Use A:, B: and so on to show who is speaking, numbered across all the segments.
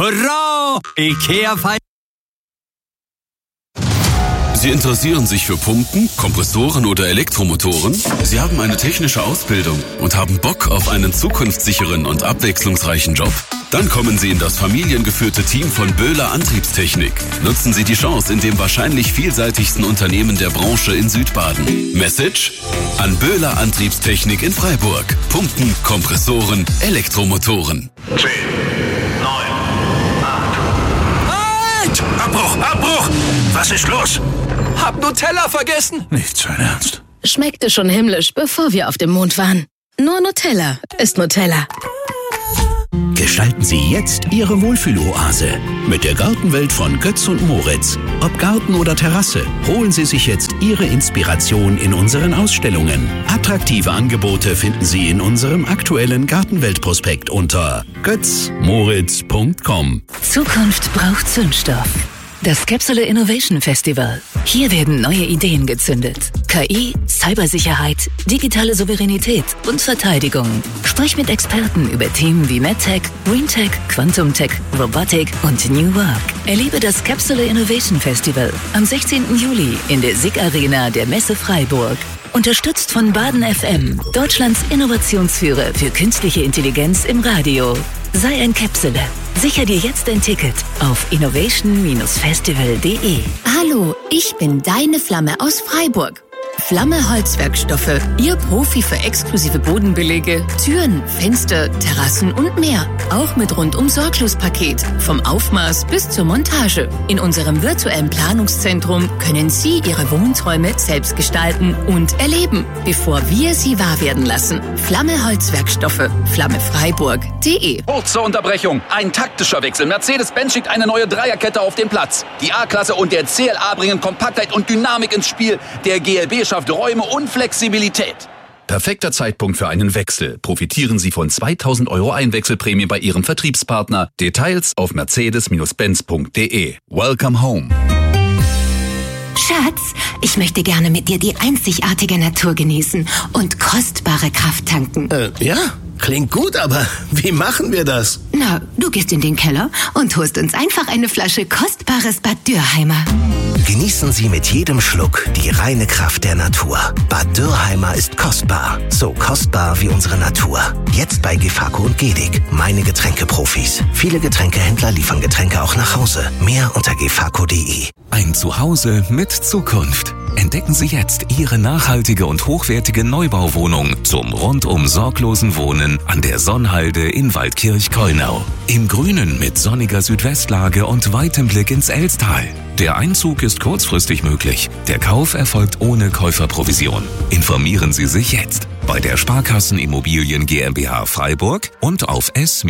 A: Hurra! IKEA feiert.
B: Sie interessieren sich für Pumpen, Kompressoren oder Elektromotoren? Sie haben eine technische Ausbildung und haben Bock auf einen zukunftssicheren und abwechslungsreichen Job? Dann kommen Sie in das familiengeführte Team von Böhler Antriebstechnik. Nutzen Sie die Chance in dem wahrscheinlich vielseitigsten Unternehmen der Branche in Südbaden. Message? An Böhler Antriebstechnik in Freiburg. Pumpen, Kompressoren, Elektromotoren.
C: 10, 9, 8. Abbruch! Abbruch! Was ist los?
A: Hab Nutella vergessen.
C: Nicht sein Ernst.
D: Schmeckte schon himmlisch, bevor wir auf dem Mond waren. Nur Nutella ist Nutella.
E: Gestalten Sie jetzt Ihre Wohlfühloase mit der Gartenwelt von Götz und Moritz. Ob Garten oder Terrasse, holen Sie sich jetzt Ihre Inspiration in unseren Ausstellungen. Attraktive Angebote finden Sie in unserem aktuellen Gartenweltprospekt unter götzmoritz.com.
F: Zukunft braucht Zündstoff. Das Capsule Innovation Festival. Hier werden neue Ideen gezündet. KI, Cybersicherheit, digitale Souveränität und Verteidigung. Sprich mit Experten über Themen wie MedTech, GreenTech, Quantum Tech, Robotik und New Work. Erlebe das Capsule Innovation Festival am 16. Juli in der SIG Arena der Messe Freiburg. Unterstützt von Baden FM, Deutschlands Innovationsführer für künstliche Intelligenz im Radio. Sei ein Capsule. Sicher dir jetzt ein Ticket auf innovation-festival.de.
D: Hallo, ich bin deine Flamme aus Freiburg. Flamme Holzwerkstoffe, Ihr Profi für exklusive Bodenbelege, Türen, Fenster, Terrassen und mehr. Auch mit Rundum-Sorglos-Paket, vom Aufmaß bis zur Montage. In unserem virtuellen Planungszentrum können Sie Ihre Wohnträume selbst gestalten und erleben, bevor wir sie wahr werden lassen. Flamme Holzwerkstoffe, flammefreiburg.de.
G: Kurze Unterbrechung, ein taktischer Wechsel. Mercedes-Benz schickt eine neue Dreierkette auf den Platz. Die A-Klasse und der CLA bringen Kompaktheit und Dynamik ins Spiel. Der GLB schafft Räume und Flexibilität.
H: Perfekter Zeitpunkt für einen Wechsel. Profitieren Sie von 2.000 € Einwechselprämie bei Ihrem Vertriebspartner. Details auf mercedes-benz.de. Welcome home.
I: Schatz, ich möchte gerne mit dir die einzigartige Natur genießen und kostbare Kraft tanken.
J: Ja, klingt gut, aber wie machen wir das?
I: Na, du gehst in den Keller und holst uns einfach eine Flasche kostbares Bad Dürrheimer.
K: Genießen Sie mit jedem Schluck die reine Kraft der Natur. Bad Dürrheimer ist kostbar. So kostbar wie unsere Natur. Jetzt bei Gefako und Gedig. Meine Getränkeprofis. Viele Getränkehändler liefern Getränke auch nach Hause. Mehr unter gefako.de.
L: Ein Zuhause mit Zukunft. Entdecken Sie jetzt Ihre nachhaltige und hochwertige Neubauwohnung zum rundum sorglosen Wohnen an der Sonnhalde in Waldkirch-Kollnau. Im Grünen mit sonniger Südwestlage und weitem Blick ins Elstal. Der Einzug ist kurzfristig möglich. Der Kauf erfolgt ohne Käuferprovision. Informieren Sie sich jetzt bei der Sparkassen Immobilien GmbH Freiburg und auf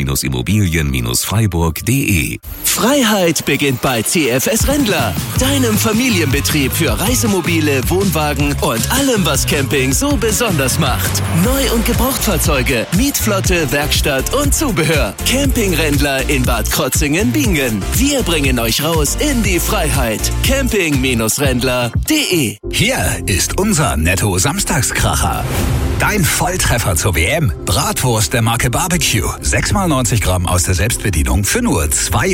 L: s-immobilien-freiburg.de.
E: Freiheit beginnt bei CFS Rendler, deinem Familienbetrieb für Reisemobile, Wohnwagen und allem, was Camping so besonders macht. Neu- und Gebrauchtfahrzeuge, Mietflotte, Werkstatt und Zubehör. Camping Rendler in Bad Krotzingen-Bingen. Wir bringen euch raus in die Freiheit. Camping-Rendler.de.
M: Hier ist unser Netto-Samstagskracher. Dein Volltreffer zur WM. Bratwurst der Marke Barbecue. 6x90 Gramm aus der Selbstbedienung für nur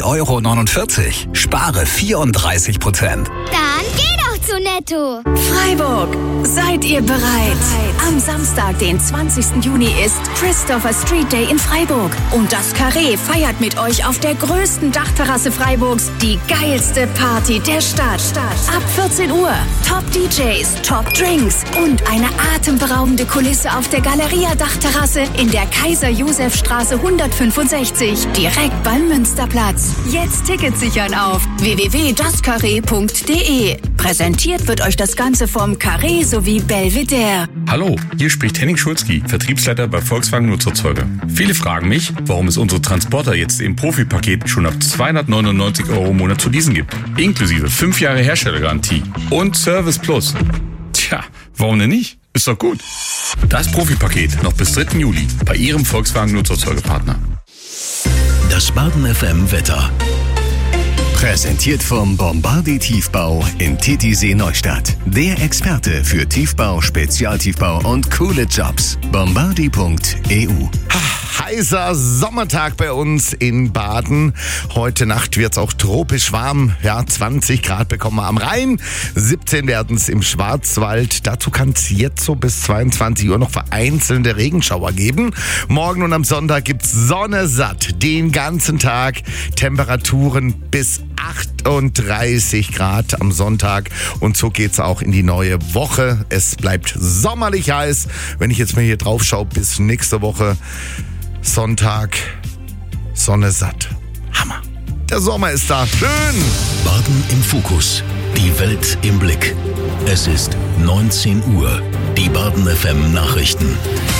M: 2,49 €. Spare 34%.
N: Dann geh doch zu Netto.
O: Freiburg, seid ihr bereit? Am Samstag, den 20. Juni ist Christopher Street Day in Freiburg. Und das Carré feiert mit euch auf der größten Dachterrasse Freiburgs die geilste Party der Stadt. Ab 14 Uhr. Top DJs, Top Drinks und eine atemberaubende Kulisse auf der Galeria-Dachterrasse in der Kaiser-Josef-Straße 165, direkt beim Münsterplatz. Jetzt Tickets sichern auf www.dascarré.de. Präsentiert wird euch das Ganze vom Carré sowie Belvedere.
P: Hallo, hier spricht Henning Schulzki, Vertriebsleiter bei Volkswagen Nutzerzeuger. Viele fragen mich, warum es unsere Transporter jetzt im Profipaket schon ab 299 € im Monat zu leasen gibt. Inklusive 5 Jahre Herstellergarantie und Service Plus. Tja, warum denn nicht? Ist doch gut. Das Profipaket noch bis 3. Juli bei Ihrem Volkswagen Nutzerzeugerpartner.
E: Das Baden FM Wetter.
Q: Präsentiert vom Bombardi Tiefbau in Titisee Neustadt. Der Experte für Tiefbau, Spezialtiefbau und coole Jobs. Bombardi.eu.
R: heißer Sommertag bei uns in Baden. Heute Nacht wird es auch tropisch warm. Ja, 20 Grad bekommen wir am Rhein. 17 werden es im Schwarzwald. Dazu kann es jetzt so bis 22 Uhr noch vereinzelte Regenschauer geben. Morgen und am Sonntag gibt es Sonne satt. Den ganzen Tag. Temperaturen bis 38 Grad am Sonntag. Und so geht es auch in die neue Woche. Es bleibt sommerlich heiß. Wenn ich jetzt mal hier drauf schaue, bis nächste Woche Sonntag, Sonne satt. Hammer. Der Sommer ist da. Schön.
Q: Baden im Fokus. Die Welt im Blick. Es ist 19 Uhr. Die Baden FM Nachrichten.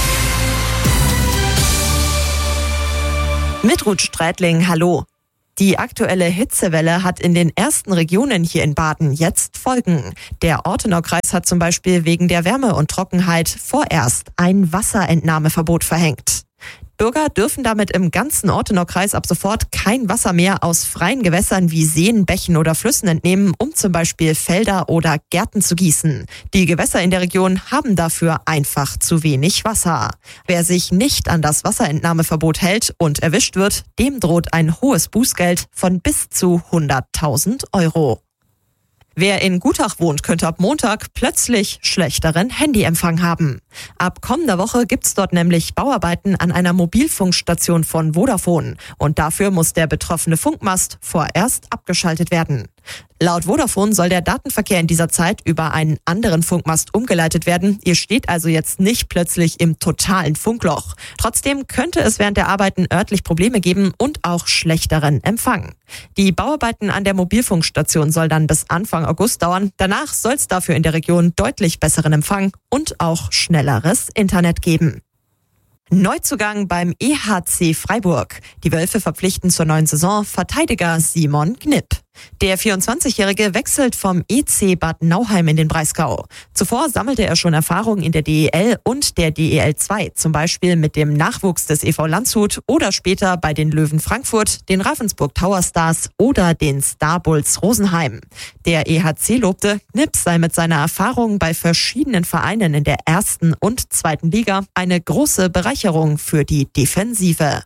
S: Mit Ruth Strätling, hallo. Die aktuelle Hitzewelle hat in den ersten Regionen hier in Baden jetzt Folgen. Der Ortenaukreis hat zum Beispiel wegen der Wärme und Trockenheit vorerst ein Wasserentnahmeverbot verhängt. Bürger dürfen damit im ganzen Ortenaukreis ab sofort kein Wasser mehr aus freien Gewässern wie Seen, Bächen oder Flüssen entnehmen, um zum Beispiel Felder oder Gärten zu gießen. Die Gewässer in der Region haben dafür einfach zu wenig Wasser. Wer sich nicht an das Wasserentnahmeverbot hält und erwischt wird, dem droht ein hohes Bußgeld von bis zu 100.000 Euro. Wer in Gutach wohnt, könnte ab Montag plötzlich schlechteren Handyempfang haben. Ab kommender Woche gibt's dort nämlich Bauarbeiten an einer Mobilfunkstation von Vodafone. Und dafür muss der betroffene Funkmast vorerst abgeschaltet werden. Laut Vodafone soll der Datenverkehr in dieser Zeit über einen anderen Funkmast umgeleitet werden. Ihr steht also jetzt nicht plötzlich im totalen Funkloch. Trotzdem könnte es während der Arbeiten örtlich Probleme geben und auch schlechteren Empfang. Die Bauarbeiten an der Mobilfunkstation soll dann bis Anfang August dauern. Danach soll es dafür in der Region deutlich besseren Empfang und auch schnelleres Internet geben. Neuzugang beim EHC Freiburg. Die Wölfe verpflichten zur neuen Saison Verteidiger Simon Knipp. Der 24-Jährige wechselt vom EC Bad Nauheim in den Breisgau. Zuvor sammelte er schon Erfahrung in der DEL und der DEL 2, zum Beispiel mit dem Nachwuchs des EV Landshut oder später bei den Löwen Frankfurt, den Ravensburg Tower Stars oder den Star Bulls Rosenheim. Der EHC lobte, Knipp sei mit seiner Erfahrung bei verschiedenen Vereinen in der ersten und zweiten Liga eine große Bereicherung für die Defensive.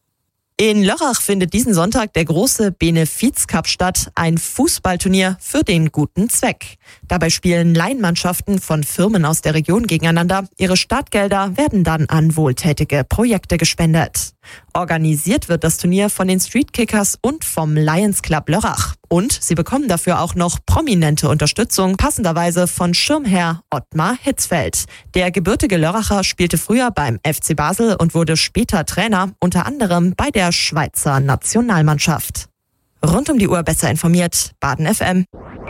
S: In Lörrach findet diesen Sonntag der große Benefiz-Cup statt, ein Fußballturnier für den guten Zweck. Dabei spielen Laienmannschaften von Firmen aus der Region gegeneinander. Ihre Startgelder werden dann an wohltätige Projekte gespendet. Organisiert wird das Turnier von den Streetkickers und vom Lions Club Lörrach. Und sie bekommen dafür auch noch prominente Unterstützung, passenderweise von Schirmherr Ottmar Hitzfeld. Der gebürtige Lörracher spielte früher beim FC Basel und wurde später Trainer, unter anderem bei der Schweizer Nationalmannschaft. Rund um die Uhr besser informiert, Baden FM.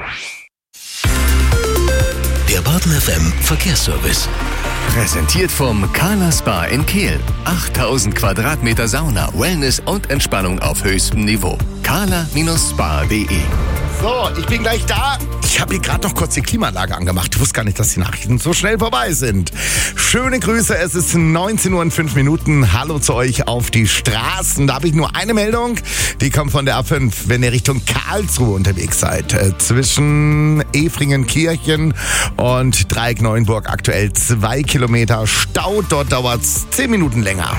Q: Der Baden FM Verkehrsservice. Präsentiert vom Kala Spa in Kehl. 8000 Quadratmeter Sauna, Wellness und Entspannung auf höchstem Niveau. kala-spa.de.
R: So, ich bin gleich da. Ich habe hier gerade noch kurz die Klimaanlage angemacht. Ich wusste gar nicht, dass die Nachrichten so schnell vorbei sind. Schöne Grüße, es ist 19 Uhr und 5 Minuten. Hallo zu euch auf die Straßen. Da habe ich nur eine Meldung. Die kommt von der A5, wenn ihr Richtung Karlsruhe unterwegs seid. Zwischen Efringen-Kirchen und Dreieck-Neuenburg aktuell 2 Kilometer Stau. Dort dauert es 10 Minuten länger.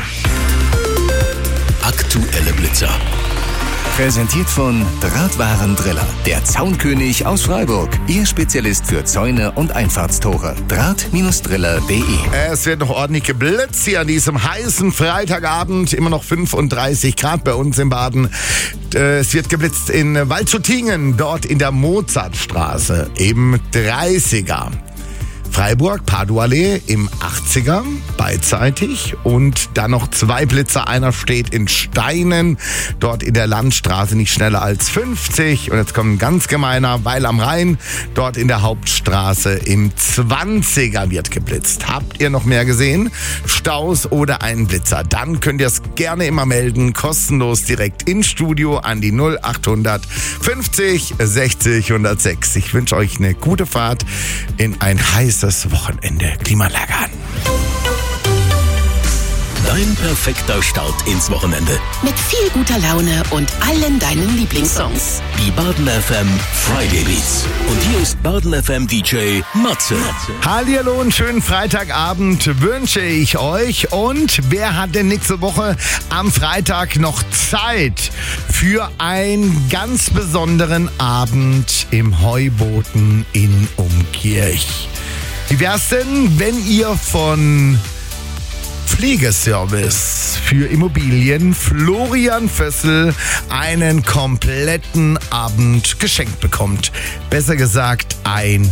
Q: Aktuelle Blitzer. Präsentiert von Drahtwarendriller, der Zaunkönig aus Freiburg. Ihr Spezialist für Zäune und Einfahrtstore. Draht-driller.de.
R: Es wird noch ordentlich geblitzt hier an diesem heißen Freitagabend. Immer noch 35 Grad bei uns im Baden. Es wird geblitzt in Waldschutingen, dort in der Mozartstraße im 30er. Freiburg, Paduallee im 80er, beidseitig. Und dann noch 2 Blitzer. Einer steht in Steinen, dort in der Landstraße nicht schneller als 50. Und jetzt kommt ein ganz gemeiner, Weil am Rhein, dort in der Hauptstraße im 20er wird geblitzt. Habt ihr noch mehr gesehen? Staus oder einen Blitzer? Dann könnt ihr es gerne immer melden, kostenlos direkt ins Studio an die 0800 50 60 106. Ich wünsche euch eine gute Fahrt in ein heißes Wochenende. Klimaanlage an.
J: Dein perfekter Start ins Wochenende.
T: Mit viel guter Laune und allen deinen Lieblingssongs.
J: Die Baden FM Friday Beats. Und hier ist Baden FM DJ Matze.
R: Hallihallo und schönen Freitagabend wünsche ich euch. Und wer hat denn nächste Woche am Freitag noch Zeit für einen ganz besonderen Abend im Heuboden in Umkirch? Wie wär's denn, wenn ihr von Pflegeservice für Immobilien Florian Vössel einen kompletten Abend geschenkt bekommt? Besser gesagt, ein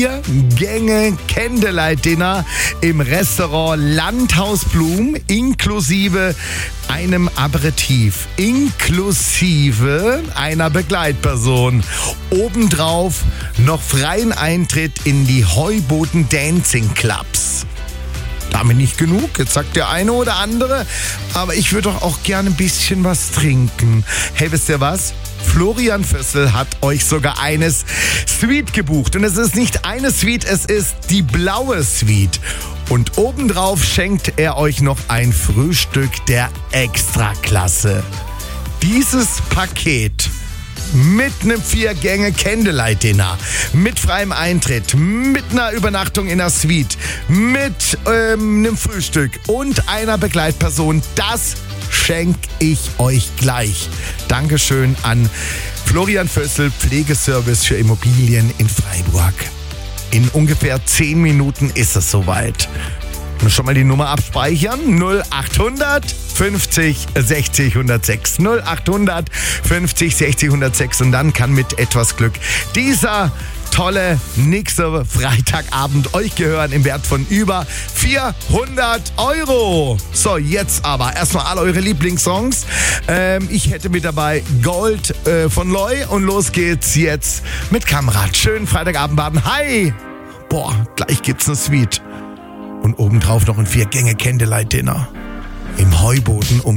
R: 4-Gänge-Candlelight-Dinner im Restaurant Landhaus Blum inklusive einem Aperitif, inklusive einer Begleitperson. Obendrauf noch freien Eintritt in die Heuboden Dancing Clubs. Damit nicht genug, jetzt sagt der eine oder andere, aber ich würde doch auch gerne ein bisschen was trinken. Hey, wisst ihr was? Florian Vössel hat euch sogar eine Suite gebucht. Und es ist nicht eine Suite, es ist die blaue Suite. Und obendrauf schenkt er euch noch ein Frühstück der Extraklasse. Dieses Paket mit einem 4-Gänge-Candlelight-Dinner, mit freiem Eintritt, mit einer Übernachtung in der Suite, mit einem Frühstück und einer Begleitperson, das schenke ich euch gleich. Dankeschön an Florian Vössel, Pflegeservice für Immobilien in Freiburg. In ungefähr 10 Minuten ist es soweit. Und schon mal die Nummer abspeichern. 0800 50 60 106. 0800 50 60 106. Und dann kann mit etwas Glück dieser tolle nächste Freitagabend euch gehören im Wert von über 400 €. So, jetzt aber erstmal alle eure Lieblingssongs. Ich hätte mit dabei Gold von Loy und los geht's jetzt mit Kamrat. Schönen Freitagabend baden. Hi! Boah, gleich gibt's eine Suite. Und obendrauf noch ein 4-Gänge-Candlelight-Dinner im Heuboden um